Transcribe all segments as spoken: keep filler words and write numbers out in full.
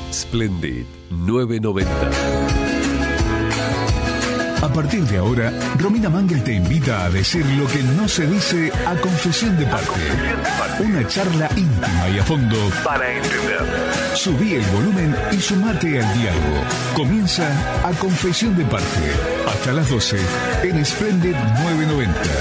Splendid novecientos noventa. A partir de ahora, Romina Mangel te invita a decir lo que no se dice a confesión de parte. Una charla íntima y a fondo para entender. Subí el volumen y sumate al diálogo. Comienza A Confesión de Parte. Hasta las doce en Splendid novecientos noventa.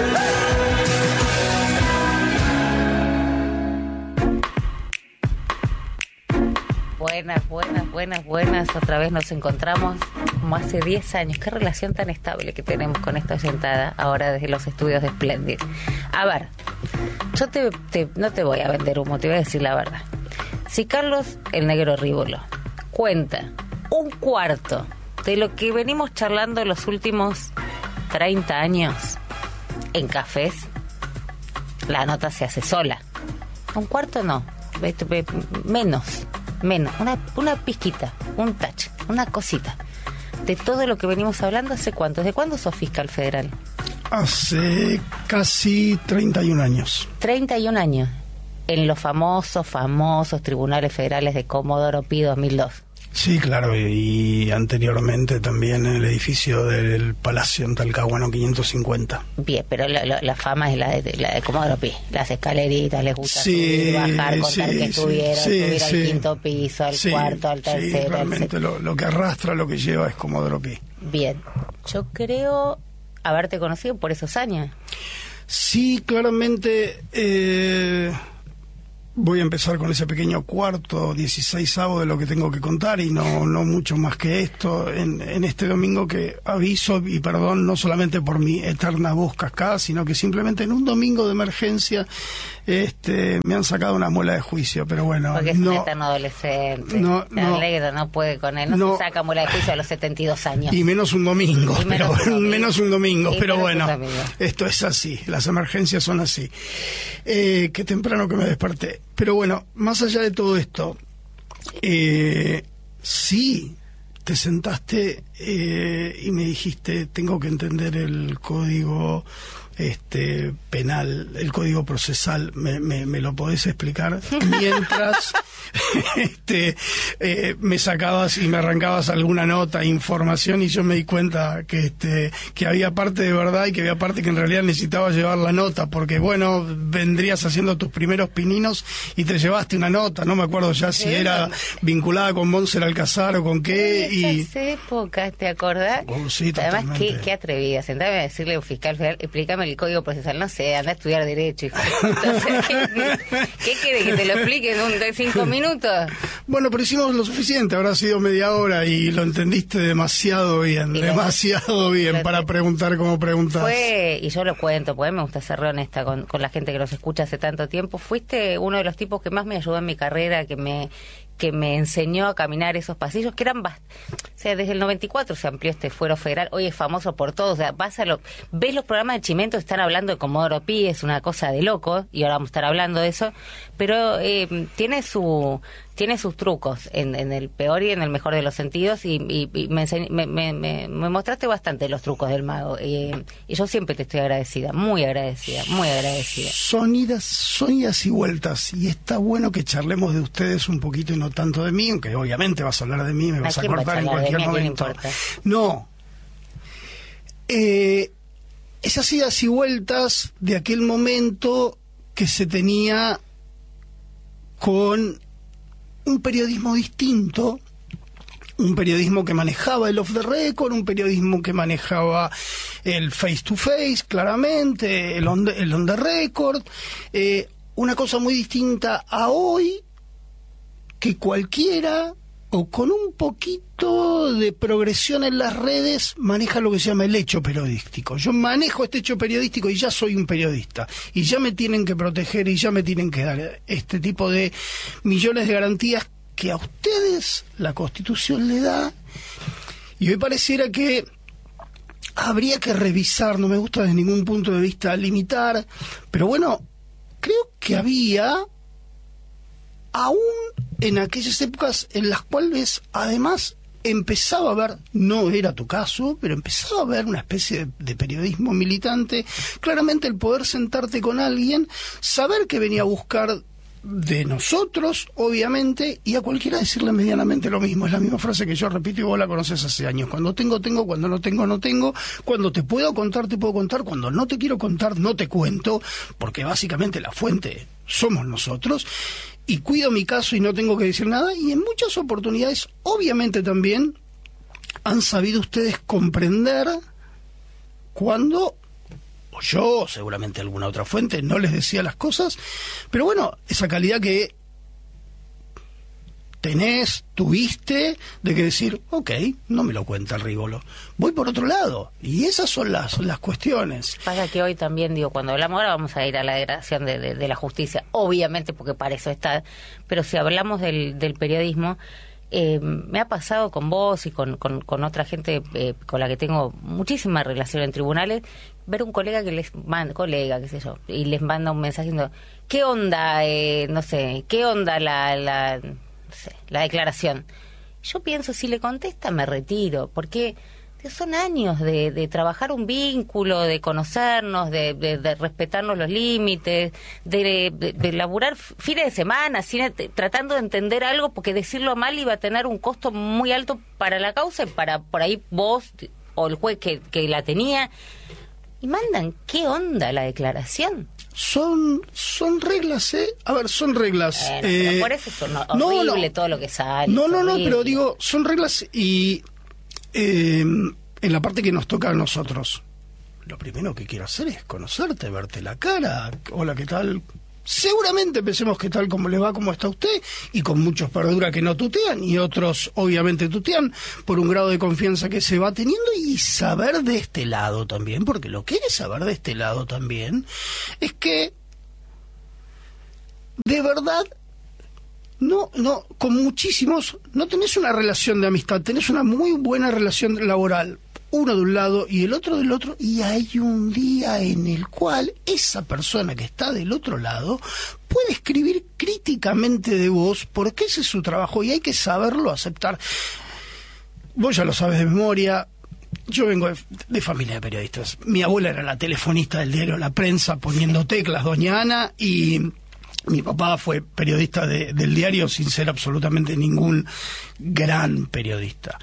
Buenas, buenas, buenas, buenas. Otra vez nos encontramos como hace diez años. Qué relación tan estable que tenemos con esta oyentada ahora desde los estudios de Splendid. A ver, yo te, te, no te voy a vender humo, te voy a decir la verdad. Si Carlos el Negro Rívolo cuenta un cuarto de lo que venimos charlando los últimos treinta años en cafés, la nota se hace sola. Un cuarto no, menos. Menos, una, una pizquita, un touch, una cosita. De todo lo que venimos hablando, ¿hace cuánto? ¿Desde cuándo sos fiscal federal? Hace casi treinta y un años. treinta y un años. En los famosos, famosos tribunales federales de Comodoro Pi dos mil dos. Sí, claro, y anteriormente también en el edificio del Palacio en Talcahuano quinientos cincuenta. Bien, pero la, la, la fama es la de, la de Comodoro Pi. Las escaleritas, les gusta sí, subir, bajar, contar sí, que estuvieron, sí, subir sí, al quinto piso, al sí, cuarto, al tercero. Sí, realmente lo, lo que arrastra, lo que lleva es Comodoro Pi. Bien, yo creo haberte conocido por esos años. Sí, claramente... Eh... Voy a empezar con ese pequeño cuarto, dieciseisavo de lo que tengo que contar y no no mucho más que esto en, en este domingo que aviso y perdón no solamente por mi eterna voz cascada, sino que simplemente en un domingo de emergencia este me han sacado una muela de juicio, pero bueno. Porque es no, un eterno adolescente. No, no, no, no puede con él, no, no se saca muela de juicio a los setenta y dos años. Y menos un domingo, y menos, pero, un domingo. menos un domingo, y pero bueno, un esto es así, las emergencias son así. Eh, qué temprano que me desperté. Pero bueno, más allá de todo esto, eh, sí, te sentaste eh, y me dijiste, tengo que entender el código este penal, el código procesal, ¿me, me, me lo podés explicar? Mientras este, eh, me sacabas y me arrancabas alguna nota, información, y yo me di cuenta que este que había parte de verdad y que había parte que en realidad necesitaba llevar la nota, porque bueno, vendrías haciendo tus primeros pininos y te llevaste una nota, no me acuerdo ya si era vinculada con Montserrat Alcázar o con qué. En y esas épocas, ¿te acordás? Oh, sí, además, qué, qué atrevida, sentarme a decirle a un fiscal federal, explícame el código procesal, no sé, anda a estudiar derecho, hijo. Entonces, ¿qué, qué, qué quiere que te lo explique en un de cinco minutos? Bueno, pero hicimos lo suficiente, habrá sido media hora y lo entendiste demasiado bien, y demasiado lo, bien lo, para preguntar como preguntás. Fue, y yo lo cuento, porque me gusta ser re honesta con, con la gente que nos escucha hace tanto tiempo, fuiste uno de los tipos que más me ayudó en mi carrera, que me que me enseñó a caminar esos pasillos, que eran bast- o sea, desde el noventa y cuatro se amplió este fuero federal, hoy es famoso por todo, o sea, vas a lo, ves los programas de Chimento, están hablando de Comodoro Pi, es una cosa de loco, y ahora vamos a estar hablando de eso, pero eh, tiene su tiene sus trucos, en, en el peor y en el mejor de los sentidos, y, y, y me, enseñ- me, me, me, me mostraste bastante los trucos del mago, eh, y yo siempre te estoy agradecida, muy agradecida, muy agradecida. Son idas, son idas y vueltas, y está bueno que charlemos de ustedes un poquito y no tanto de mí, aunque obviamente vas a hablar de mí, me vas a, a cortar en cualquier mí, momento. No. Eh, esas idas y vueltas de aquel momento que se tenía con un periodismo distinto, un periodismo que manejaba el off the record, un periodismo que manejaba el face to face, claramente, el on the, el on the record, eh, una cosa muy distinta a hoy, que cualquiera o con un poquito de progresión en las redes maneja lo que se llama el hecho periodístico. Yo manejo este hecho periodístico y ya soy un periodista y ya me tienen que proteger y ya me tienen que dar este tipo de millones de garantías que a ustedes la Constitución le da, y hoy pareciera que habría que revisar, no me gusta desde ningún punto de vista limitar, pero bueno, creo que había aún en aquellas épocas en las cuales además empezaba a haber, no era tu caso, pero empezaba a haber una especie de, de periodismo militante, claramente el poder sentarte con alguien, saber que venía a buscar de nosotros, obviamente, y a cualquiera decirle medianamente lo mismo. Es la misma frase que yo repito y vos la conocés hace años. Cuando tengo, tengo, cuando no tengo, no tengo. Cuando te puedo contar, te puedo contar. Cuando no te quiero contar, no te cuento, porque básicamente la fuente somos nosotros. Y cuido mi caso y no tengo que decir nada. Y en muchas oportunidades, obviamente también, han sabido ustedes comprender cuando... o yo, seguramente alguna otra fuente, no les decía las cosas, pero bueno, esa calidad que tenés, tuviste, de que decir, ok, no me lo cuenta el Rívolo, voy por otro lado, y esas son las, las cuestiones. Pasa que hoy también, digo, cuando hablamos, ahora vamos a ir a la degradación de, de, de la justicia, obviamente, porque para eso está, pero si hablamos del, del periodismo, Eh, me ha pasado con vos y con, con, con otra gente eh, con la que tengo muchísima relación en tribunales, ver un colega que les manda, colega, qué sé yo, y les manda un mensaje diciendo, ¿qué onda, eh, no sé, qué onda la, la, no sé, la declaración? Yo pienso, si le contesta, me retiro, porque son años de, de trabajar un vínculo, de conocernos, de, de, de respetarnos los límites, de, de, de laburar fines de semana, sin, tratando de entender algo, porque decirlo mal iba a tener un costo muy alto para la causa y para por ahí vos o el juez que, que la tenía. Y mandan, ¿qué onda la declaración? Son son reglas, ¿eh? A ver, son reglas. Bueno, eh, pero por eso es horrible no, no, todo lo que sale. No, no, no, pero digo, son reglas y... Eh, en la parte que nos toca a nosotros, lo primero que quiero hacer es conocerte, verte la cara. Hola, ¿qué tal? Seguramente pensemos qué tal, cómo le va, cómo está usted, y con muchos perdura que no tutean y otros obviamente tutean por un grado de confianza que se va teniendo, y saber de este lado también, porque lo que es saber de este lado también es que de verdad No, no, con muchísimos, no tenés una relación de amistad, tenés una muy buena relación laboral, uno de un lado y el otro del otro, y hay un día en el cual esa persona que está del otro lado puede escribir críticamente de vos, porque ese es su trabajo y hay que saberlo aceptar. Vos ya lo sabes de memoria. Yo vengo de, de familia de periodistas. Mi abuela era la telefonista del diario La Prensa poniendo teclas, doña Ana, y... mi papá fue periodista de, del diario sin ser absolutamente ningún gran periodista.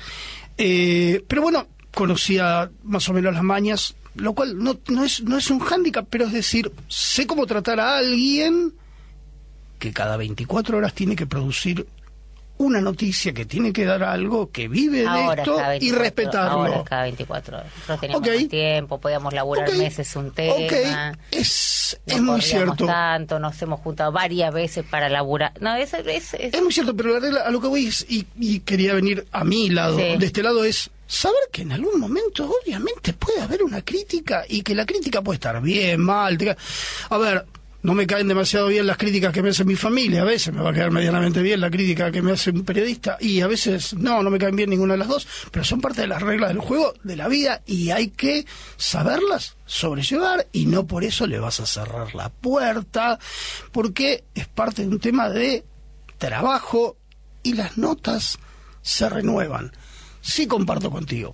Eh, pero bueno, conocía más o menos las mañas, lo cual no, no, es, no es un hándicap, pero es decir, sé cómo tratar a alguien que cada veinticuatro horas tiene que producir una noticia, que tiene que dar algo, que vive ahora de esto y respetarlo. Ahora cada veinticuatro horas. Nosotros teníamos okay. más tiempo, podíamos laburar okay. meses un tema. Okay. Es, no es muy cierto. tanto, nos hemos juntado varias veces para laburar. No, es, es, es... es muy cierto, pero la regla, a lo que voy es, y, y quería venir a mi lado, sí. de este lado, es saber que en algún momento obviamente puede haber una crítica, y que la crítica puede estar bien, mal. Te... A ver, no me caen demasiado bien las críticas que me hace mi familia, a veces me va a caer medianamente bien la crítica que me hace un periodista, y a veces no, no me caen bien ninguna de las dos, pero son parte de las reglas del juego, de la vida, y hay que saberlas sobrellevar, y no por eso le vas a cerrar la puerta, porque es parte de un tema de trabajo, y las notas se renuevan. Sí comparto contigo,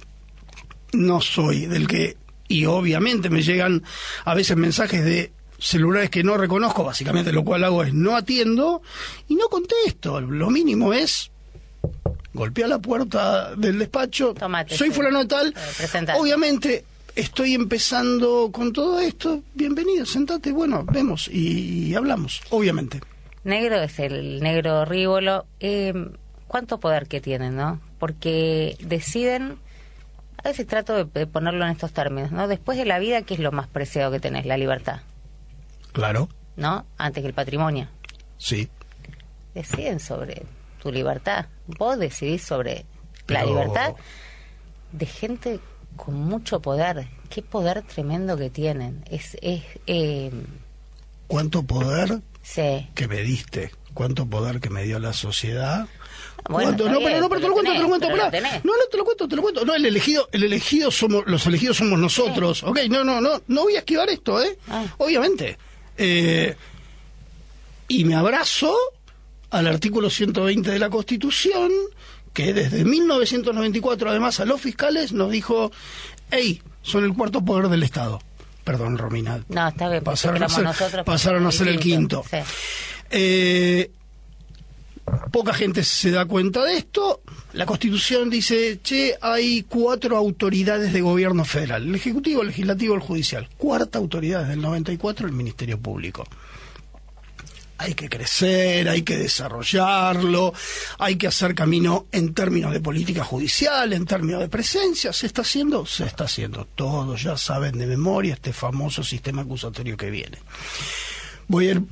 no soy del que, y obviamente me llegan a veces mensajes de celulares que no reconozco, básicamente lo cual hago es no atiendo y no contesto. Lo mínimo es golpear la puerta del despacho. Tomate, soy sí. fulano de tal. Eh, obviamente estoy empezando con todo esto. Bienvenido, sentate, bueno, vemos y, y hablamos, obviamente. Negro es el negro Rívolo. Eh, ¿Cuánto poder que tienen, no? Porque deciden... A veces trato de, de ponerlo en estos términos, ¿no? Después de la vida, ¿qué es lo más preciado que tenés? La libertad. Claro. ¿No? Antes que el patrimonio. Sí. Deciden sobre tu libertad. Vos decidís sobre Pero... la libertad de gente con mucho poder. Qué poder tremendo que tienen. Es, es eh... ¿Cuánto poder sí. que me diste? ¿Cuánto poder que me dio la sociedad? Bueno, no, pero, bien, no, pero te lo cuento, te lo cuento, lo pará. No, no, te lo cuento, te lo cuento. No, el elegido, el elegido somos, los elegidos somos nosotros. Sí. Ok, no, no, no, no voy a esquivar esto, ¿eh? Ah. Obviamente. Eh, y me abrazo al artículo ciento veinte de la Constitución, que desde mil novecientos noventa y cuatro, además, a los fiscales nos dijo, hey, son el cuarto poder del Estado. Perdón, Romina. No, está bien. Pasaron a ser, nosotros, pasaron a ser el quinto. Sí. Eh, poca gente se da cuenta de esto. La Constitución dice, che, hay cuatro autoridades de gobierno federal: el Ejecutivo, el Legislativo, el Judicial. Cuarta autoridad desde el noventa y cuatro, el Ministerio Público. Hay que crecer, hay que desarrollarlo, hay que hacer camino en términos de política judicial, en términos de presencia. ¿Se está haciendo? Se está haciendo. Todos ya saben de memoria este famoso sistema acusatorio que viene. Voy a ir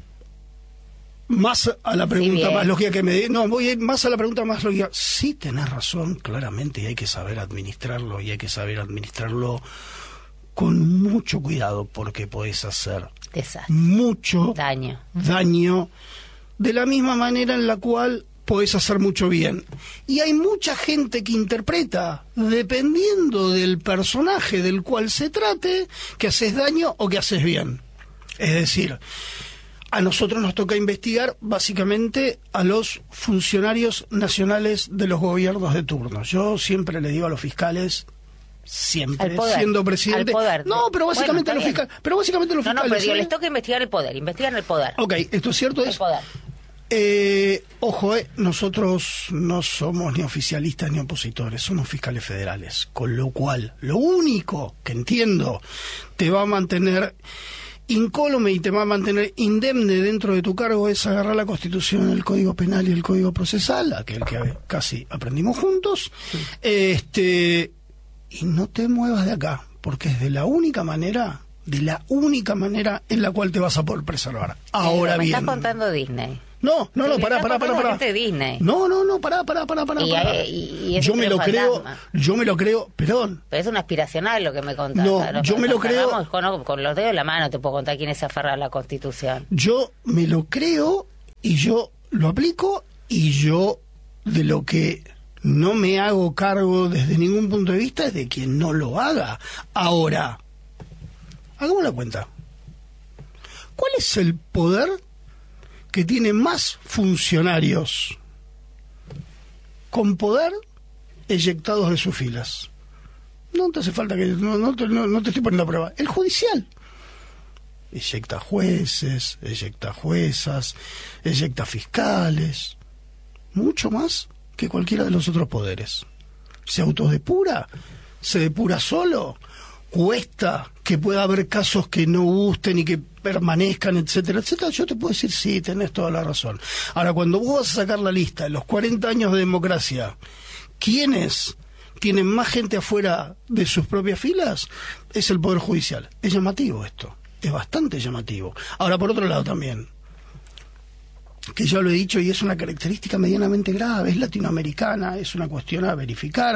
más a la pregunta sí, más lógica que me... No, voy a ir más a la pregunta más lógica. Sí, tenés razón, claramente, y hay que saber administrarlo, y hay que saber administrarlo con mucho cuidado, porque podés hacer desastre, mucho daño. daño, de la misma manera en la cual podés hacer mucho bien. Y hay mucha gente que interpreta, dependiendo del personaje del cual se trate, que haces daño o que haces bien. Es decir, a nosotros nos toca investigar básicamente a los funcionarios nacionales de los gobiernos de turno. Yo siempre le digo a los fiscales, siempre poder, siendo presidente, al poder. no, pero básicamente bueno, los fiscales, pero básicamente los no, fiscales. No, pero digo, ¿eh? les toca investigar el poder, investigan el poder. Ok, esto es cierto, el es. Poder. Eh, ojo, eh, nosotros no somos ni oficialistas ni opositores, somos fiscales federales, con lo cual lo único que entiendo te va a mantener incólume y te va a mantener indemne dentro de tu cargo es agarrar la Constitución, el Código Penal y el Código Procesal, aquel que casi aprendimos juntos, sí. este y no te muevas de acá, porque es de la única manera, de la única manera en la cual te vas a poder preservar. Ahora eh, me bien, estás contando Disney. No, no, no, pará, pará, pará, pará. Disney. No, no, no, pará, pará, pará, pará. Y, y, y yo me lo creo, yo me lo creo, perdón. Pero es una aspiracional lo que me contás. No, claro, yo me lo creo. Con, con los dedos de la mano te puedo contar quién es aferrado a la Constitución. Yo me lo creo y yo lo aplico, y yo de lo que no me hago cargo desde ningún punto de vista es de quien no lo haga. Ahora, hagamos la cuenta. ¿Cuál es el poder que tiene más funcionarios con poder eyectados de sus filas? No te hace falta que... No, no, te, no, no te estoy poniendo a prueba. El judicial. Eyecta jueces, eyecta juezas, eyecta fiscales. Mucho más que cualquiera de los otros poderes. Se autodepura, se depura solo, cuesta que pueda haber casos que no gusten y que permanezcan, etcétera, etcétera. Yo te puedo decir, sí, tenés toda la razón. Ahora, cuando vos vas a sacar la lista de los cuarenta años de democracia, ¿quiénes tienen más gente afuera de sus propias filas? Es el Poder Judicial. Es llamativo esto, es bastante llamativo. Ahora, por otro lado también, que ya lo he dicho y es una característica medianamente grave, es latinoamericana, es una cuestión a verificar,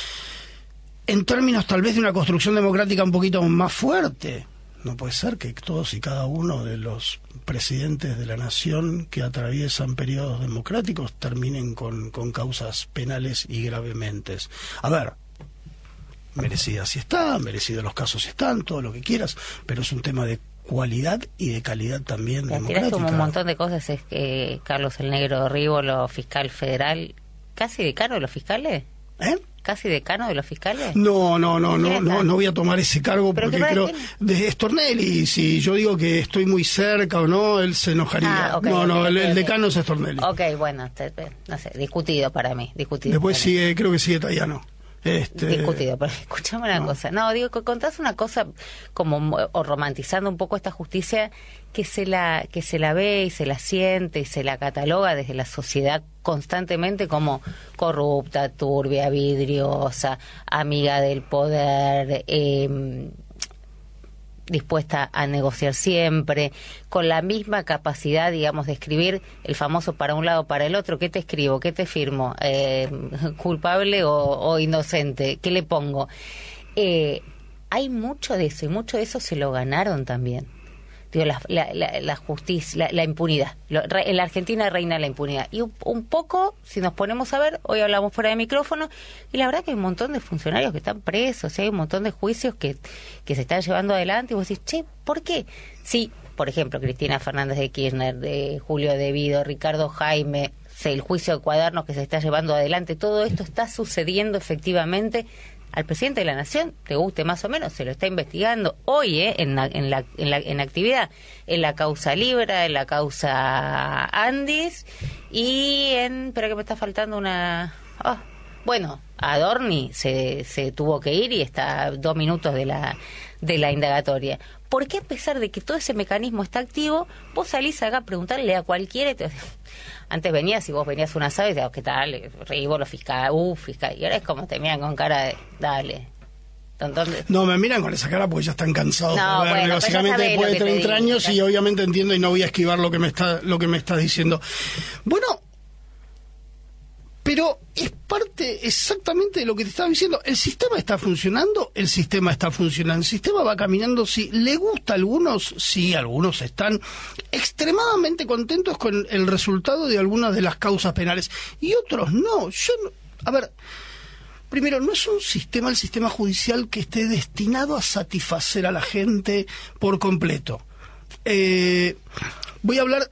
en términos tal vez de una construcción democrática un poquito más fuerte. No puede ser que todos y cada uno de los presidentes de la nación que atraviesan periodos democráticos terminen con, con causas penales y gravemente. A ver, merecidas sí están, merecidos los casos están, todo lo que quieras, pero es un tema de cualidad y de calidad también democrática. Como un montón de cosas, es que Carlos el Negro Rívolo, fiscal federal, casi decano de los fiscales. ¿Eh? ¿Casi decano de los fiscales? No, no, no, no, no, no voy a tomar ese cargo porque creo... De Stornelli, si yo digo que estoy muy cerca o no, él se enojaría. Ah, okay, no, no, okay, el, okay, el decano okay. es Stornelli. Ok, bueno, te, te, no sé, discutido para mí, discutido. Después sigue, creo que sigue Tayano. Este... Discutido, pero escúchame una no. cosa. No, digo, contás una cosa como o romantizando un poco esta justicia que se la que se la ve y se la siente y se la cataloga desde la sociedad constantemente como corrupta, turbia, vidriosa, amiga del poder, eh, dispuesta a negociar siempre, con la misma capacidad, digamos, de escribir el famoso para un lado, para el otro. ¿Qué te escribo? ¿Qué te firmo? Eh, ¿Culpable o, o inocente? ¿Qué le pongo? Eh, hay mucho de eso, y mucho de eso se lo ganaron también. Digo, la, la, la, la justicia, la, la impunidad. Lo, re, en la Argentina reina la impunidad. Y un, un poco, si nos ponemos a ver, hoy hablamos fuera de micrófono, y la verdad que hay un montón de funcionarios que están presos, y hay un montón de juicios que, que se están llevando adelante, y vos decís, che, ¿por qué? Sí, por ejemplo, Cristina Fernández de Kirchner, de Julio Devido, Ricardo Jaime, el juicio de Cuadernos que se está llevando adelante, todo esto está sucediendo efectivamente al presidente de la Nación, te guste más o menos, se lo está investigando hoy, ¿eh? En la, en la, en la en actividad, en la causa Libra, en la causa Andis y en... Espera que me está faltando una... Oh, bueno, Adorni se, se tuvo que ir y está a dos minutos de la, de la indagatoria. ¿Por qué a pesar de que todo ese mecanismo está activo, vos salís acá a preguntarle a cualquiera? Te... Antes venías y vos venías una sábado y decías, ¿qué tal? Reí vos los fiscal, uh, fiscal. Y ahora es como te miran con cara de, dale. Entonces... No, me miran con esa cara porque ya están cansados. No, de verme, bueno, básicamente después de treinta años y obviamente entiendo y no voy a esquivar lo que me está, lo que me estás diciendo. Bueno... Pero es parte exactamente de lo que te estaba diciendo. El sistema está funcionando, el sistema está funcionando, el sistema va caminando. Si le gusta a algunos, sí, algunos están extremadamente contentos con el resultado de algunas de las causas penales. Y otros no. Yo no, a ver, primero, no es un sistema, el sistema judicial, que esté destinado a satisfacer a la gente por completo. Eh, voy a hablar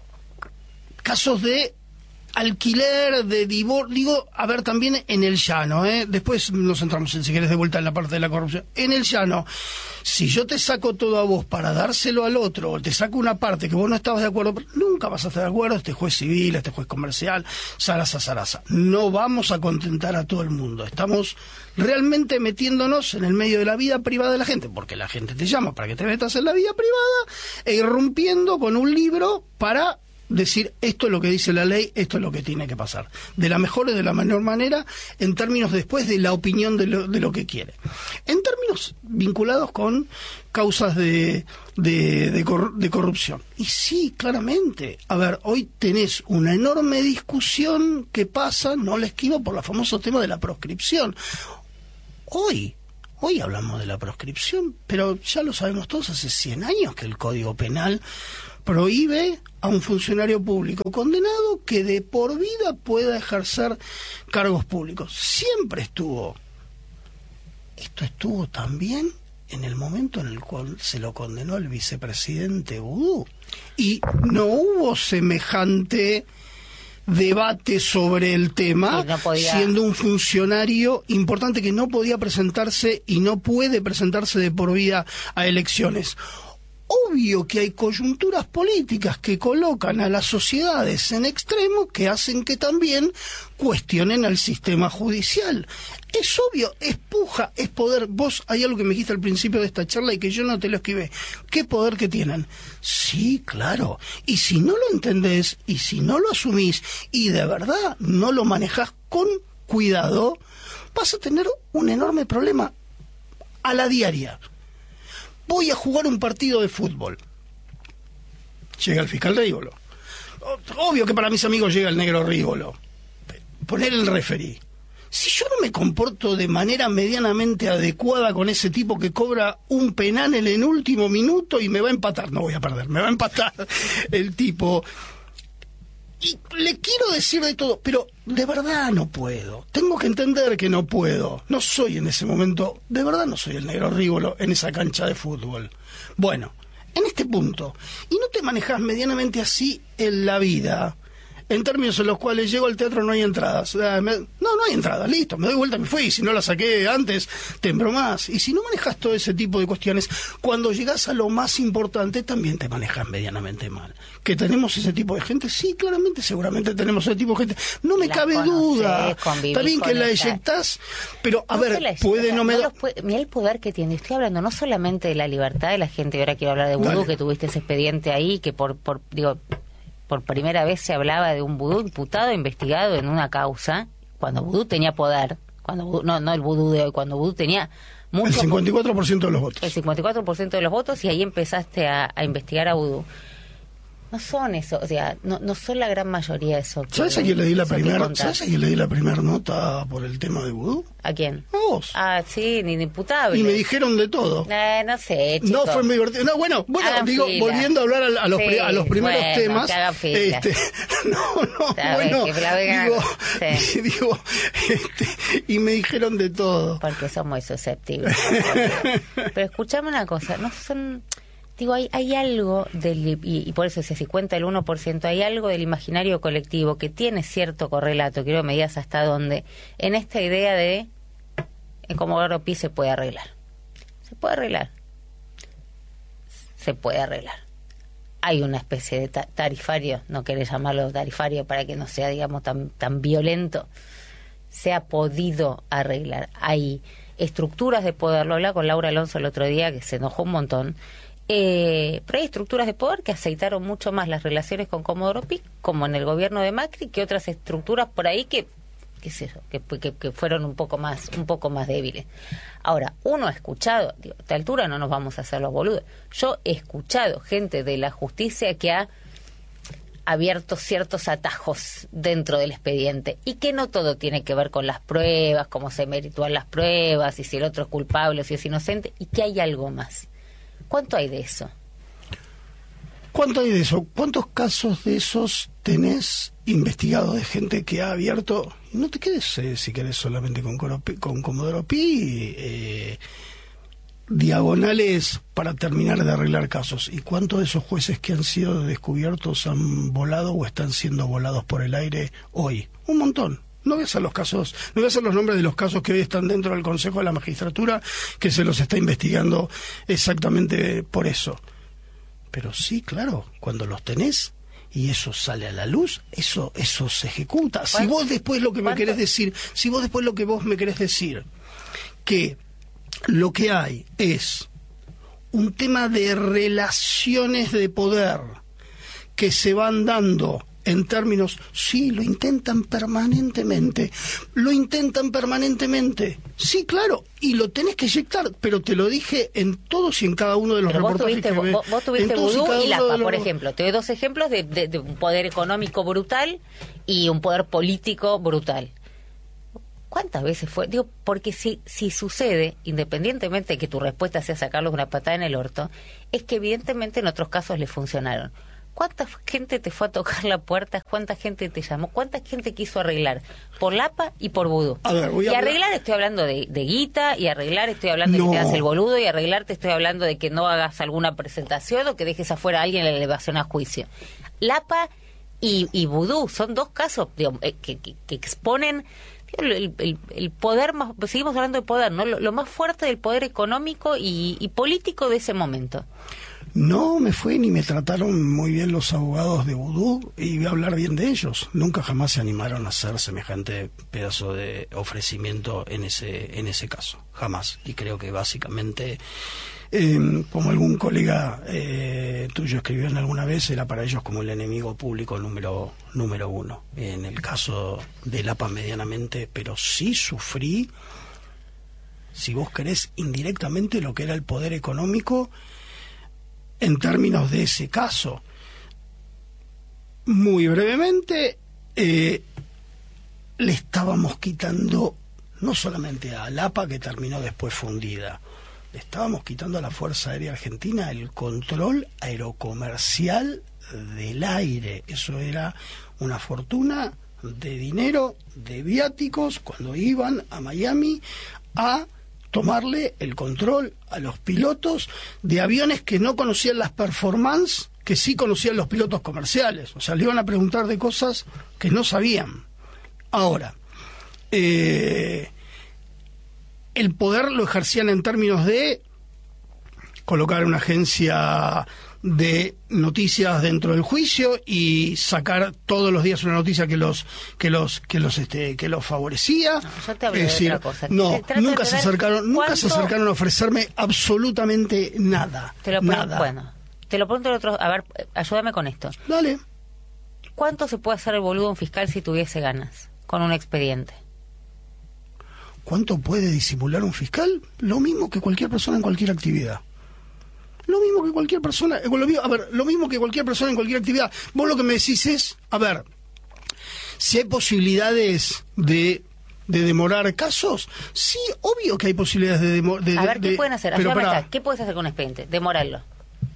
casos de... alquiler, de divorcio, digo, a ver, también en el llano, ¿eh? Después nos entramos, en, si querés, de vuelta en la parte de la corrupción. En el llano, si yo te saco todo a vos para dárselo al otro, o te saco una parte que vos no estabas de acuerdo, nunca vas a estar de acuerdo, este juez civil, este juez comercial, zaraza, zaraza. No vamos a contentar a todo el mundo. Estamos realmente metiéndonos en el medio de la vida privada de la gente, porque la gente te llama para que te metas en la vida privada, e irrumpiendo con un libro para... decir, esto es lo que dice la ley, esto es lo que tiene que pasar. De la mejor y de la menor manera, en términos después de la opinión de lo, de lo que quiere. En términos vinculados con causas de, de, de, cor, de corrupción. Y sí, claramente. A ver, hoy tenés una enorme discusión que pasa, no la esquivo, por el famoso tema de la proscripción. Hoy... Hoy hablamos de la proscripción, pero ya lo sabemos todos, hace cien años que el Código Penal prohíbe a un funcionario público condenado que de por vida pueda ejercer cargos públicos. Siempre estuvo. Esto estuvo también en el momento en el cual se lo condenó el vicepresidente Vudú. Y no hubo semejante debate sobre el tema, no podía... siendo un funcionario importante que no podía presentarse y no puede presentarse de por vida a elecciones. Obvio que hay coyunturas políticas que colocan a las sociedades en extremos que hacen que también cuestionen al sistema judicial. Es obvio, es puja, es poder. Vos, hay algo que me dijiste al principio de esta charla y que yo no te lo esquivé. ¿Qué poder que tienen? Sí, claro. Y si no lo entendés, y si no lo asumís, y de verdad no lo manejás con cuidado, vas a tener un enorme problema a la diaria. Voy a jugar un partido de fútbol. Llega el fiscal Rívolo. Obvio que para mis amigos llega el negro Rívolo. Poner el referí. Si yo no me comporto de manera medianamente adecuada con ese tipo que cobra un penal en el último minuto y me va a empatar, no voy a perder, me va a empatar el tipo. Y le quiero decir de todo, pero de verdad no puedo. Tengo que entender que no puedo. No soy en ese momento, de verdad no soy el negro Rívolo en esa cancha de fútbol. Bueno, en este punto, y no te manejas medianamente así en la vida, en términos en los cuales llego al teatro no hay entradas. No, no hay entradas, listo, me doy vuelta, me fui. Si no la saqué antes, te embromás. Y si no manejas todo ese tipo de cuestiones, cuando llegás a lo más importante, también te manejas medianamente mal. ¿Que tenemos ese tipo de gente? Sí, claramente, seguramente tenemos ese tipo de gente. No me cabe duda. Está bien que la eyectás, pero a ver, puede no me da... Mira el poder que tiene. Estoy hablando no solamente de la libertad de la gente, ahora quiero hablar de Vudú, que tuviste ese expediente ahí, que por, por digo... por primera vez se hablaba de un vudú imputado, investigado en una causa, cuando Vudú tenía poder, cuando Vudú, no, no el Vudú de hoy, cuando Vudú tenía mucho... El cincuenta y cuatro por ciento de los votos. El cincuenta y cuatro por ciento de los votos, y ahí empezaste a, a investigar a Vudú. No son eso, o sea, no, no son la gran mayoría de eso. Que, ¿Sabes a quién le di la primera, ¿sabes a quién le di la primera nota por el tema de Vudú? ¿A quién? A vos. Ah, sí, ni imputable. Y me dijeron de todo. Eh, no sé, chico. No fue muy divertido. No, bueno, bueno, hagan digo, fila. Volviendo a hablar a, a, los, sí, a los primeros bueno, temas. Que hagan fila. Este, no, no, ¿sabes? Bueno, que la digo, sí. digo este, y me dijeron de todo. Porque son muy susceptibles. Pero escuchame una cosa, no son... Digo, hay, hay algo, del, y, y por eso si cuenta el uno por ciento, hay algo del imaginario colectivo que tiene cierto correlato, quiero que me digas hasta dónde, en esta idea de en Comodoro Pi se puede arreglar. Se puede arreglar. Se puede arreglar. Hay una especie de ta- tarifario, no querés llamarlo tarifario para que no sea, digamos, tan, tan violento. Se ha podido arreglar. Hay estructuras de poder, lo hablaba con Laura Alonso el otro día, que se enojó un montón, eh, pero hay estructuras de poder que aceitaron mucho más las relaciones con Comodoro Pi, como en el gobierno de Macri, que otras estructuras por ahí que, qué sé yo, que, que, que fueron un poco más, un poco más débiles. Ahora, uno ha escuchado, digo, a esta altura no nos vamos a hacer los boludos, yo he escuchado gente de la justicia que ha abierto ciertos atajos dentro del expediente y que no todo tiene que ver con las pruebas, cómo se meritúan las pruebas y si el otro es culpable o si es inocente, y que hay algo más. ¿Cuánto hay de eso? ¿Cuánto hay de eso? ¿Cuántos casos de esos tenés investigados de gente que ha abierto? No te quedes, eh, si querés, solamente con, Coropi, con Comodoro Pi, eh, diagonales para terminar de arreglar casos. ¿Y cuántos de esos jueces que han sido descubiertos han volado o están siendo volados por el aire hoy? Un montón. No voy a hacer los casos, no voy a hacer los nombres de los casos que hoy están dentro del Consejo de la Magistratura, que se los está investigando exactamente por eso. Pero sí, claro, cuando los tenés y eso sale a la luz, eso eso se ejecuta. Si vos después lo que me querés decir, si vos después lo que vos me querés decir, que lo que hay es un tema de relaciones de poder que se van dando en términos, sí, lo intentan permanentemente, lo intentan permanentemente, sí, claro, y lo tenés que inyectar, pero te lo dije en todos y en cada uno de los pero reportajes vos tuviste, que vos, vos tuviste Vudú y, y Lapa, los... por ejemplo. Te doy dos ejemplos de, de, de un poder económico brutal y un poder político brutal. ¿Cuántas veces fue? Digo, porque si, si sucede, independientemente de que tu respuesta sea sacarlos una patada en el orto, es que evidentemente en otros casos le funcionaron. ¿Cuánta gente te fue a tocar la puerta? ¿Cuánta gente te llamó? ¿Cuánta gente quiso arreglar? Por Lapa y por Vudú. A ver, voy a y hablar... arreglar estoy hablando de, de guita, y arreglar estoy hablando no. de que te hagas el boludo, y arreglar te estoy hablando de que no hagas alguna presentación o que dejes afuera a alguien en la elevación a juicio. Lapa y, y Vudú son dos casos, digamos, eh, que, que, que exponen El, el, el poder más, seguimos hablando de poder, ¿no? Lo, lo más fuerte del poder económico y, y político de ese momento. No me fue ni me trataron muy bien los abogados de Vudú, y voy a hablar bien de ellos. Nunca jamás se animaron a hacer semejante pedazo de ofrecimiento en ese en ese caso, jamás. Y creo que básicamente, eh, como algún colega eh, tuyo escribió en alguna vez, era para ellos como el enemigo público número número uno. En el caso de Lapa medianamente, pero sí sufrí, si vos querés, indirectamente lo que era el poder económico en términos de ese caso. Muy brevemente, eh, le estábamos quitando no solamente a Lapa, que terminó después fundida, le estábamos quitando a la Fuerza Aérea Argentina el control aerocomercial del aire. Eso era una fortuna de dinero, de viáticos, cuando iban a Miami a tomarle el control a los pilotos de aviones que no conocían las performances, que sí conocían los pilotos comerciales. O sea, le iban a preguntar de cosas que no sabían. Ahora, eh, el poder lo ejercían en términos de colocar una agencia de noticias dentro del juicio y sacar todos los días una noticia que los que los que los este que los favorecía. No, yo te hablo es de decir, otra cosa. no, Trato nunca de se ver acercaron, nunca se cuánto... acercaron a ofrecerme absolutamente nada. Te lo nada. Bueno, te lo pregunto el otro, a ver, ayúdame con esto. Dale. ¿Cuánto se puede hacer el boludo un fiscal si tuviese ganas con un expediente? ¿Cuánto puede disimular un fiscal? Lo mismo que cualquier persona en cualquier actividad. Lo mismo que cualquier persona, a ver, lo mismo que cualquier persona en cualquier actividad. Vos lo que me decís es, a ver, si hay posibilidades de, de demorar casos, sí, obvio que hay posibilidades de demorar. A ver, ¿qué de, pueden hacer? Ayúdame acá. ¿Qué puedes hacer con un expediente? Demorarlo.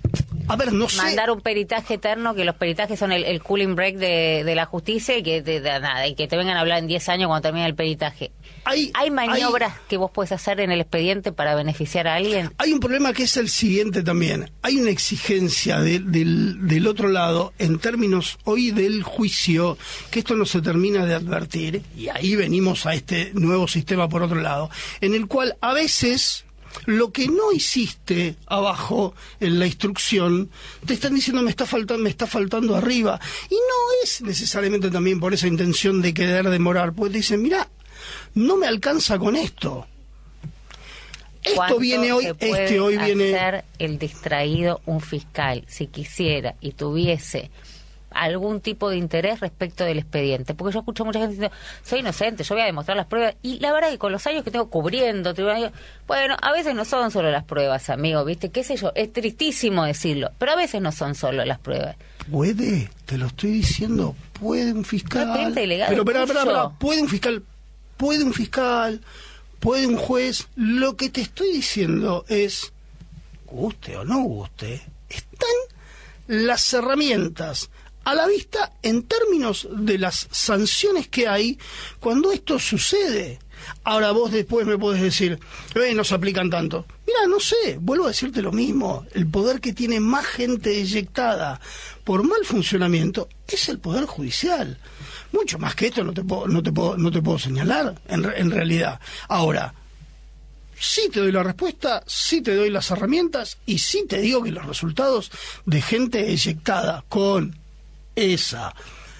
A ver, no sé. Mandar un peritaje eterno, que los peritajes son el, el cooling break de, de la justicia y que de, de nada, y que te vengan a hablar en diez años cuando termine el peritaje. Hay, ¿Hay maniobras hay, que vos podés hacer en el expediente para beneficiar a alguien? Hay un problema que es el siguiente también. Hay una exigencia de, del, del otro lado en términos hoy del juicio, que esto no se termina de advertir, y ahí venimos a este nuevo sistema por otro lado, en el cual a veces lo que no hiciste abajo en la instrucción, te están diciendo me está faltando, me está faltando arriba. Y no es necesariamente también por esa intención de querer demorar, porque te dicen, mira, no me alcanza con esto. Esto viene hoy, este hoy viene. Hacer el distraído un fiscal, si quisiera y tuviese algún tipo de interés respecto del expediente, porque yo escucho a mucha gente diciendo, soy inocente, yo voy a demostrar las pruebas, y la verdad que con los años que tengo cubriendo tribunales, bueno, a veces no son solo las pruebas, amigo, ¿viste? ¿Qué sé yo? Es tristísimo decirlo, pero a veces no son solo las pruebas. Puede, te lo estoy diciendo, puede un fiscal, ilegal, pero espera, espera, espera, puede un fiscal, puede un fiscal, puede un juez, lo que te estoy diciendo es, guste o no guste, están las herramientas a la vista en términos de las sanciones que hay cuando esto sucede. Ahora vos después me podés decir, eh, no se aplican tanto. Mira, no sé, vuelvo a decirte lo mismo. El poder que tiene más gente eyectada por mal funcionamiento es el Poder Judicial. Mucho más que esto no te puedo, no te puedo, no te puedo señalar, en, en realidad. Ahora, sí te doy la respuesta, sí te doy las herramientas y sí te digo que los resultados de gente eyectada con esa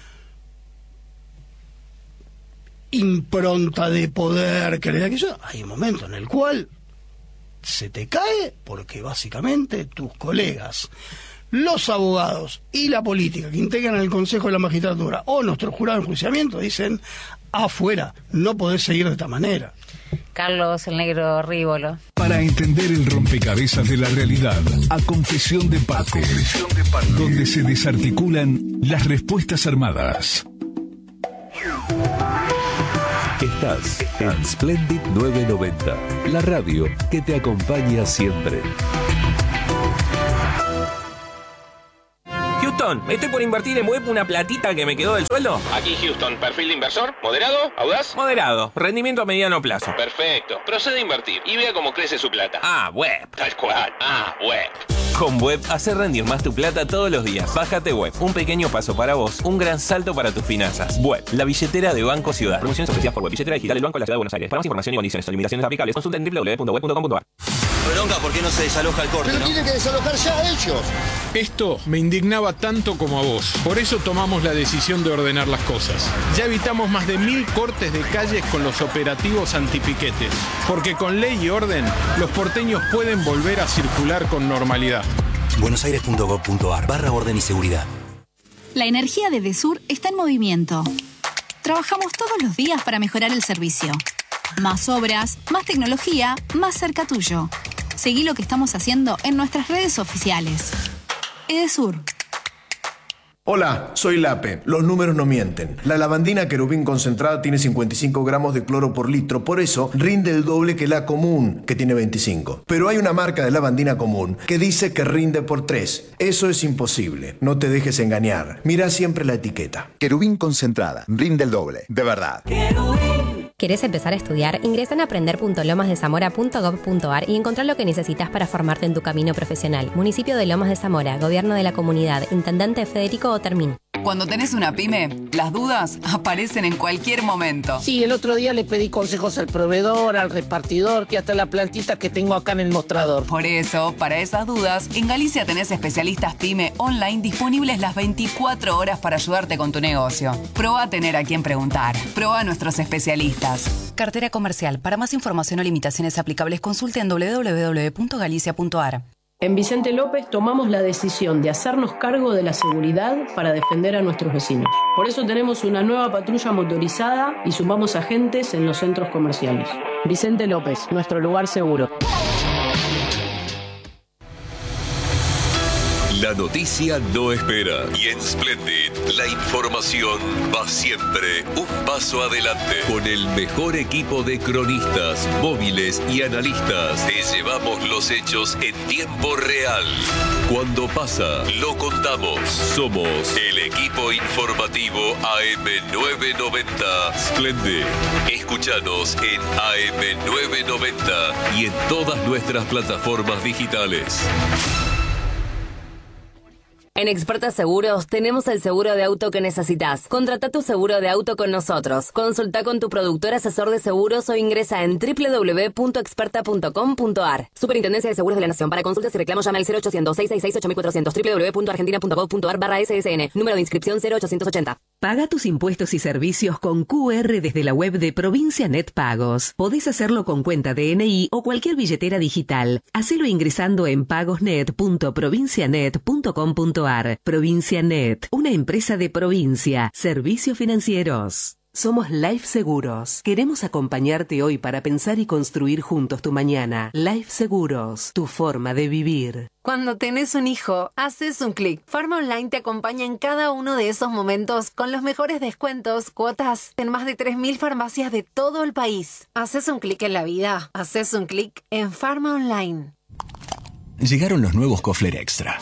impronta de poder que le da que yo, hay un momento en el cual se te cae porque básicamente tus colegas, los abogados y la política que integran el Consejo de la Magistratura o nuestro jurado de enjuiciamiento dicen afuera, no podés seguir de esta manera. Carlos el Negro Rívolo. Para entender el rompecabezas de la realidad, a confesión de parte, confesión de parte, donde se desarticulan las respuestas armadas. Estás en Splendid novecientos noventa, la radio que te acompaña siempre. Houston, estoy por invertir en web una platita que me quedó del sueldo. Aquí Houston, perfil de inversor, moderado, audaz. Moderado, rendimiento a mediano plazo. Perfecto, procede a invertir y vea cómo crece su plata. Ah, web. Tal cual, ah, web. Con Web, hace rendir más tu plata todos los días. Bájate Web, un pequeño paso para vos, un gran salto para tus finanzas. Web, la billetera de Banco Ciudad. Promociones ofrecidas por Web, billetera digital del Banco de la Ciudad de Buenos Aires. Para más información y condiciones o limitaciones aplicables, consulta en doble u doble u doble u punto web punto com punto a r. Bronca, ¿por qué no se desaloja el corte? Pero ¿no? tienen que desalojar ya a ellos. Esto me indignaba tanto como a vos. Por eso tomamos la decisión de ordenar las cosas. Ya evitamos más de mil cortes de calles con los operativos antipiquetes. Porque con ley y orden, los porteños pueden volver a circular con normalidad. buenosaires punto gov punto a r barra orden y seguridad. La energía de Edesur está en movimiento. Trabajamos todos los días para mejorar el servicio. Más obras, más tecnología, más cerca tuyo. Seguí lo que estamos haciendo en nuestras redes oficiales. Edesur. Hola, soy Lape. Los números no mienten. La lavandina querubín concentrada tiene cincuenta y cinco gramos de cloro por litro, por eso rinde el doble que la común, que tiene veinticinco. Pero hay una marca de lavandina común que dice que rinde por tres. Eso es imposible. No te dejes engañar. Mira siempre la etiqueta. Querubín concentrada. Rinde el doble. De verdad. ¿Querés empezar a estudiar? Ingresa en aprender punto lomas de zamora punto gov punto a r y encontrá lo que necesitas para formarte en tu camino profesional. Municipio de Lomas de Zamora, Gobierno de la Comunidad, Intendente Federico Otermín. Cuando tenés una pyme, las dudas aparecen en cualquier momento. Sí, el otro día le pedí consejos al proveedor, al repartidor, que hasta la plantita que tengo acá en el mostrador. Por eso, para esas dudas, en Galicia tenés especialistas pyme online disponibles las veinticuatro horas para ayudarte con tu negocio. Probá a tener a quien preguntar. Probá a nuestros especialistas. Cartera comercial. Para más información o limitaciones aplicables, consulte en doble u doble u doble u punto galicia punto a r. En Vicente López tomamos la decisión de hacernos cargo de la seguridad para defender a nuestros vecinos. Por eso tenemos una nueva patrulla motorizada y sumamos agentes en los centros comerciales. Vicente López, nuestro lugar seguro. La noticia no espera. Y en Splendid, la información va siempre un paso adelante. Con el mejor equipo de cronistas, móviles y analistas, te llevamos los hechos en tiempo real. Cuando pasa, lo contamos. Somos el equipo informativo A M novecientos noventa Splendid. Escúchanos en A M novecientos noventa y en todas nuestras plataformas digitales. En Experta Seguros tenemos el seguro de auto que necesitas. Contrata tu seguro de auto con nosotros. Consulta con tu productor asesor de seguros o ingresa en doble u doble u doble u punto experta punto com punto a r. Superintendencia de Seguros de la Nación. Para consultas y reclamos llama al cero ochocientos, seiscientos sesenta y seis, ocho mil cuatrocientos. doble u doble u doble u punto argentina punto gov punto a r barra S S N. Número de inscripción cero ochocientos ochenta. Paga tus impuestos y servicios con Q R desde la web de Provincia Net Pagos. Podés hacerlo con cuenta D N I o cualquier billetera digital. Hacelo ingresando en pagosnet punto provincianet punto com punto a r. Provincia Net, una empresa de provincia. Servicios financieros. Somos Life Seguros. Queremos acompañarte hoy para pensar y construir juntos tu mañana. Life Seguros, tu forma de vivir. Cuando tenés un hijo, haces un clic. Pharma Online te acompaña en cada uno de esos momentos con los mejores descuentos, cuotas en más de tres mil farmacias de todo el país. Haces un clic en la vida. Haces un clic en Pharma Online. Llegaron los nuevos Kofler Extra.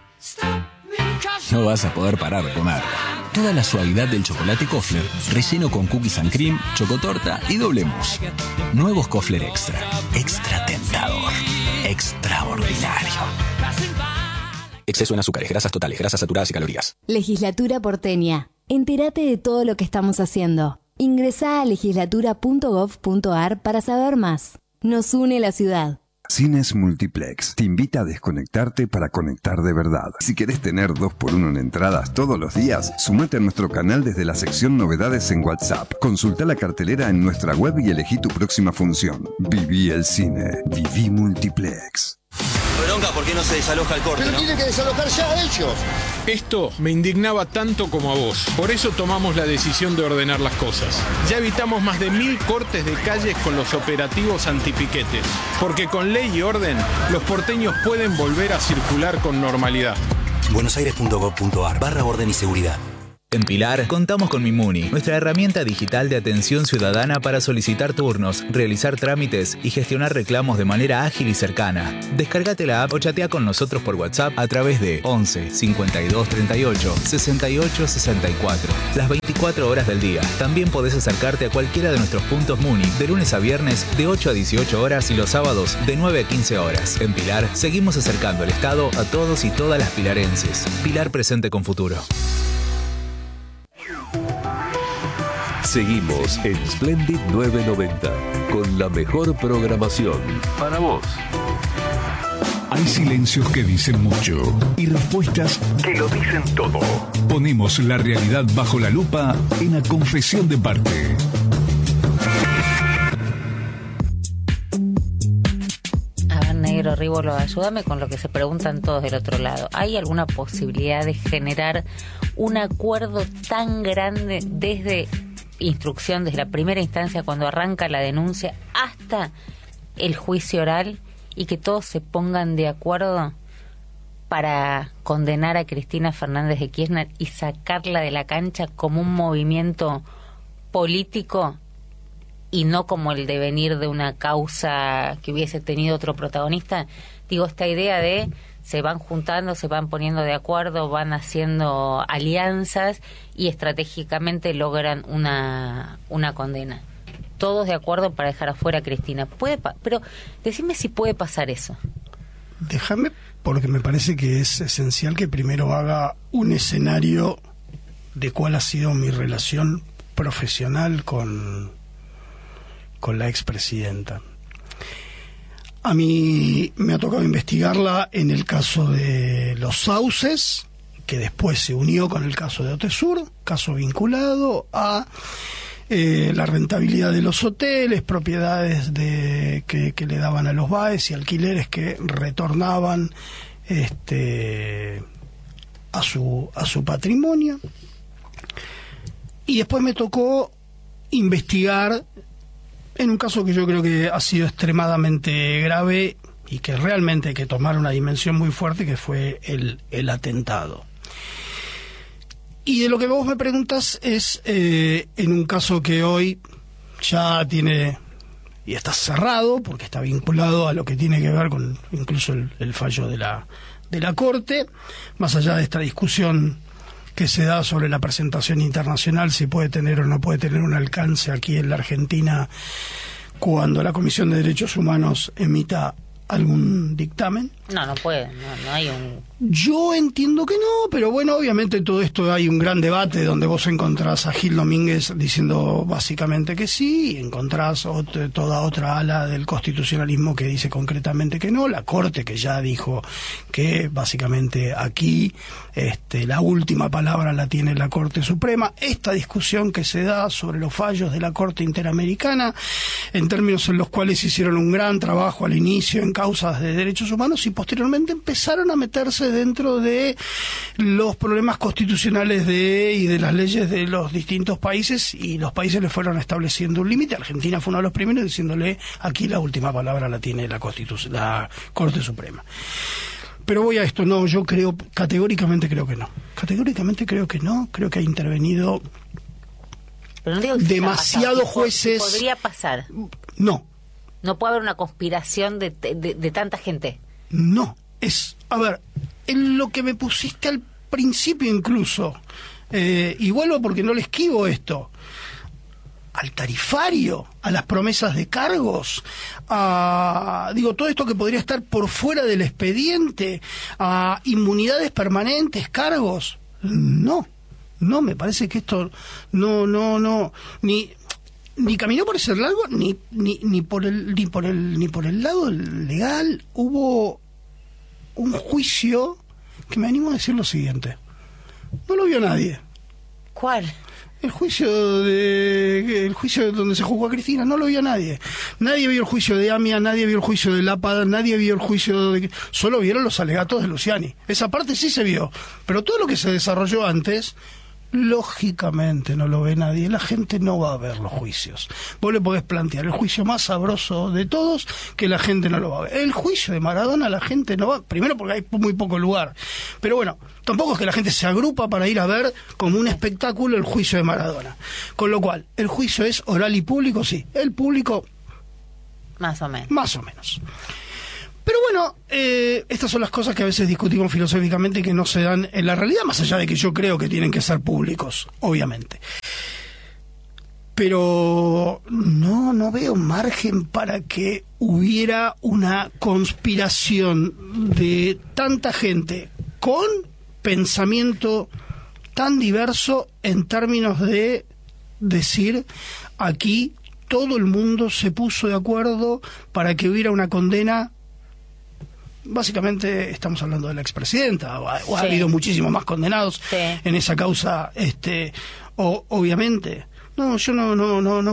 No vas a poder parar de comer. Toda la suavidad del chocolate Kofler, relleno con cookies and cream, chocotorta y doble mousse. Nuevos Kofler Extra. Extra tentador. Extraordinario. Exceso en azúcares, grasas totales, grasas saturadas y calorías. Legislatura porteña. Entérate de todo lo que estamos haciendo. Ingresá a legislatura punto gov punto a r para saber más. Nos une la ciudad. Cines Multiplex te invita a desconectarte para conectar de verdad. Si querés tener dos por uno en entradas todos los días, sumate a nuestro canal desde la sección Novedades en WhatsApp. Consulta la cartelera en nuestra web y elegí tu próxima función. Viví el cine. Viví Multiplex. Bronca, ¿por qué no se desaloja el corte? Pero ¿no? tiene que desalojar ya ellos. Esto me indignaba tanto como a vos. Por eso tomamos la decisión de ordenar las cosas. Ya evitamos más de mil cortes de calles con los operativos antipiquetes. Porque con ley y orden, los porteños pueden volver a circular con normalidad. buenosaires punto gov punto a r barra orden y seguridad. En Pilar, contamos con Mimuni, nuestra herramienta digital de atención ciudadana para solicitar turnos, realizar trámites y gestionar reclamos de manera ágil y cercana. Descárgate la app o chatea con nosotros por WhatsApp a través de once, cincuenta y dos, treinta y ocho, sesenta y ocho, sesenta y cuatro. Las veinticuatro horas del día. También podés acercarte a cualquiera de nuestros puntos Muni de lunes a viernes de ocho a dieciocho horas y los sábados de nueve a quince horas. En Pilar, seguimos acercando el Estado a todos y todas las pilarenses. Pilar presente con futuro. Seguimos en Splendid novecientos noventa con la mejor programación para vos. Hay silencios que dicen mucho y respuestas que lo dicen todo. Ponemos la realidad bajo la lupa en La Confesión de Parte. A ver, negro, Rívolo, ayúdame con lo que se preguntan todos del otro lado. ¿Hay alguna posibilidad de generar un acuerdo tan grande desde instrucción, desde la primera instancia, cuando arranca la denuncia, hasta el juicio oral, y que todos se pongan de acuerdo para condenar a Cristina Fernández de Kirchner y sacarla de la cancha como un movimiento político y no como el devenir de una causa que hubiese tenido otro protagonista? Digo, esta idea de se van juntando, se van poniendo de acuerdo, van haciendo alianzas y estratégicamente logran una, una condena. Todos de acuerdo para dejar afuera a Cristina. Puede pa- pero decime si puede pasar eso. Déjame, porque me parece que es esencial que primero haga un escenario de cuál ha sido mi relación profesional con, con la expresidenta. A mí me ha tocado investigarla en el caso de los sauces, que después se unió con el caso de Otesur, caso vinculado a eh, la rentabilidad de los hoteles, propiedades de que, que le daban a los B A E S y alquileres que retornaban este a su a su patrimonio. Y después me tocó investigar en un caso que yo creo que ha sido extremadamente grave, y que realmente hay que tomar una dimensión muy fuerte, que fue el, el atentado. Y de lo que vos me preguntas es eh, en un caso que hoy ya tiene y está cerrado, porque está vinculado a lo que tiene que ver con incluso el, el fallo de la, de la Corte, más allá de esta discusión que se da sobre la presentación internacional, si puede tener o no puede tener un alcance aquí en la Argentina cuando la Comisión de Derechos Humanos emita algún dictamen. No, no puede, no, no hay un... Yo entiendo que no, pero bueno, obviamente todo esto hay un gran debate donde vos encontrás a Gil Domínguez diciendo básicamente que sí, y encontrás otro, toda otra ala del constitucionalismo que dice concretamente que no, la Corte que ya dijo que básicamente aquí este, la última palabra la tiene la Corte Suprema. Esta discusión que se da sobre los fallos de la Corte Interamericana, en términos en los cuales hicieron un gran trabajo al inicio en causas de derechos humanos y posteriormente empezaron a meterse dentro de los problemas constitucionales de y de las leyes de los distintos países, y los países le fueron estableciendo un límite. Argentina fue uno de los primeros diciéndole aquí la última palabra la tiene la Constitución, la Corte Suprema. Pero voy a esto, no, yo creo, categóricamente creo que no. Categóricamente creo que no, creo que ha intervenido Pero no digo que demasiados jueces. Podría pasar. No. No puede haber una conspiración de, de, de tanta gente. No, es, a ver, en lo que me pusiste al principio incluso, eh, y vuelvo porque no le esquivo esto, al tarifario, a las promesas de cargos, a, digo, todo esto que podría estar por fuera del expediente, a inmunidades permanentes, cargos, no, no, me parece que esto, no, no, no, ni... ni caminó por ese lado, ni ni ni por el ni por el ni por el lado legal. Hubo un juicio que me animo a decir lo siguiente: no lo vio nadie. ¿Cuál? El juicio de el juicio donde se juzgó a Cristina, no lo vio nadie. Nadie vio el juicio de Amia, nadie vio el juicio de Lápada, nadie vio el juicio de... Solo vieron los alegatos de Luciani. Esa parte sí se vio, pero todo lo que se desarrolló antes, lógicamente no lo ve nadie. La gente no va a ver los juicios. Vos le podés plantear el juicio más sabroso de todos, que la gente no lo va a ver. El juicio de Maradona la gente no va, primero porque hay muy poco lugar, pero bueno, tampoco es que la gente se agrupa para ir a ver como un espectáculo el juicio de Maradona. Con lo cual, el juicio es oral y público, sí. El público más o menos. Más o menos. Pero bueno, eh, estas son las cosas que a veces discutimos filosóficamente y que no se dan en la realidad, más allá de que yo creo que tienen que ser públicos, obviamente. Pero no, no veo margen para que hubiera una conspiración de tanta gente con pensamiento tan diverso en términos de decir aquí todo el mundo se puso de acuerdo para que hubiera una condena. Básicamente estamos hablando de la expresidenta, o ha, o ha sí. habido muchísimos más condenados sí. en esa causa, este, o, obviamente. No, yo no, no, no, no